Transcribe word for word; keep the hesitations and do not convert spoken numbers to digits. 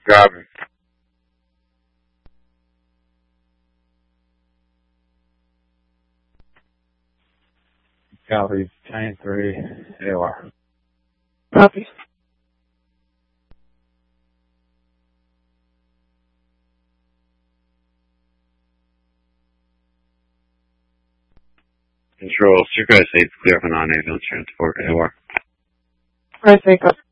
Copy. Copy. Giant three. A O R. Copy. Control, Circle S eight clear for non-ambulance transport. A O R. I think